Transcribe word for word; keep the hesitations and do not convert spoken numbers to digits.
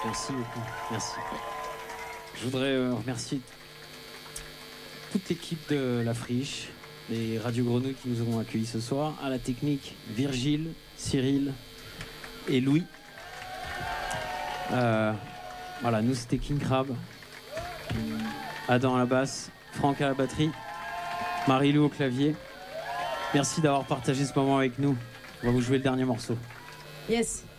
Merci beaucoup. Merci. Je voudrais euh, remercier toute l'équipe de La Friche, les Radio Grenouilles qui nous ont accueillis ce soir, à la technique, Virgile, Cyril et Louis. Euh, voilà, nous c'était King Crab, Adam à la basse, Franck à la batterie, Marie-Lou au clavier. Merci d'avoir partagé ce moment avec nous. On va vous jouer le dernier morceau. Yes.